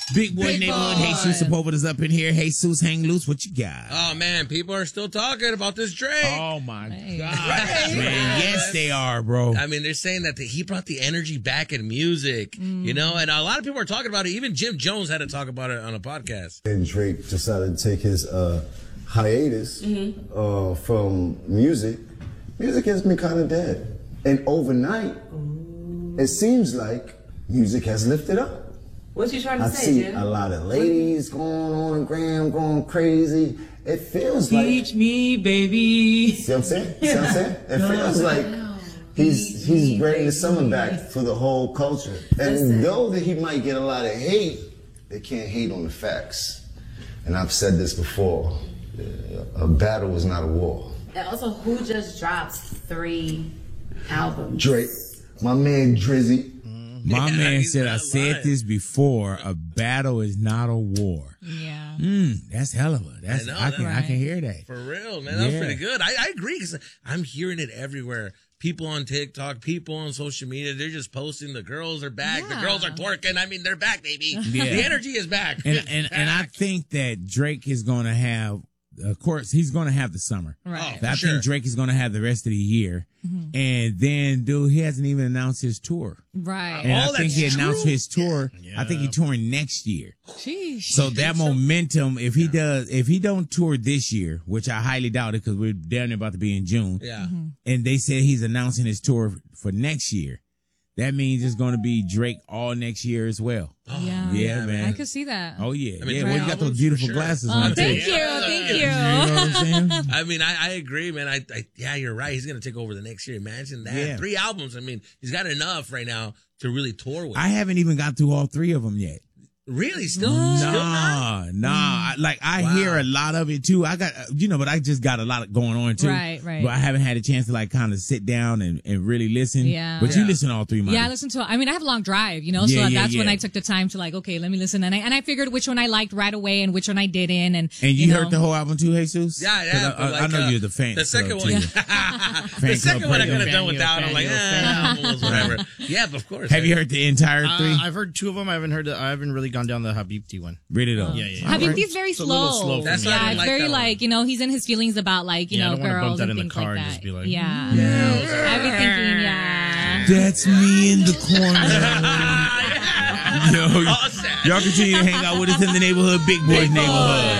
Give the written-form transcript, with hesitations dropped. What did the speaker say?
Big Boy Neighborhood. Jesus Sepulveda's up in here. Jesus, hang loose. What you got? Oh, man. People are still talking about this Drake. Oh, my God. Man, yes, they are, bro. I mean, they're saying that he brought the energy back in music, you know, and a lot of people are talking about it. Even Jim Jones had to talk about it on a podcast. And Drake decided to take his hiatus from music. Music has been kind of dead. And overnight, it seems like music has lifted up. What's you trying to I say, see Jim? a lot of ladies going on Gram, going crazy. It feels like... Teach me, baby. See what I'm saying? See what I'm saying? It feels like he's bringing the summer back for the whole culture. And though that he might get a lot of hate, they can't hate on the facts. And I've said this before, a battle is not a war. And also, who just dropped 3 albums? Drake, my man Drizzy. My man said, I said this before, a battle is not a war. Yeah. That's hell of a. That's, I can hear that. For real, man. That was pretty good. I agree, because I'm hearing it everywhere. People on TikTok, people on social media, they're just posting the girls are back. Yeah. The girls are twerking. I mean, they're back, baby. Yeah. The energy is back. And I think that Drake is going to have, of course, he's going to have the summer. Right. I think Drake is going to have the rest of the year. Mm-hmm. And then, dude, he hasn't even announced his tour. Right. And I think he announced his tour. Yeah. I think he's touring next year. Sheesh. So that momentum, if he don't tour this year, which I highly doubt it because we're down there about to be in June. Yeah. And they said he's announcing his tour for next year. That means it's going to be Drake all next year as well. Yeah, man. I could see that. Oh, yeah. I mean, well, you got those beautiful glasses on. Thank you. Thank you. You know what I'm saying? I mean, I agree, man. Yeah, you're right. He's going to take over the next year. Imagine that. Yeah. 3 albums. I mean, he's got enough right now to really tour with. I haven't even got through all 3 of them yet. Really? Still Nah. I hear a lot of it too. I got, but I just got a lot going on too. Right. But I haven't had a chance to kind of sit down and really listen. Yeah. But you listen to all 3 months. Yeah, I listen to, I have a long drive, so that's when I took the time to okay, let me listen. And I figured which one I liked right away and which one I didn't. And you heard the whole album too, Jesus? Yeah. I know you're the fan. The second one. The second one I could have done without. I'm like, whatever. Yeah, but of course. Have you heard the entire 3? I've heard 2 of them. I haven't really gone down the Habibti one. Read it up. Yeah. Habibti's very slow. That's it's very he's in his feelings about girls and things like that. Just be like, I've been thinking, that's me in the corner. Yo, y'all continue to hang out with us in the neighborhood, Big Boy Neighborhood.